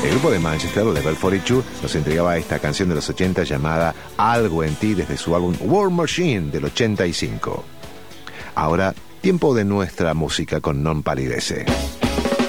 El grupo de Manchester, Level 42, nos entregaba esta canción de los 80 llamada Algo en ti desde su álbum War Machine del 85. Ahora, tiempo de nuestra música con Non Palidece.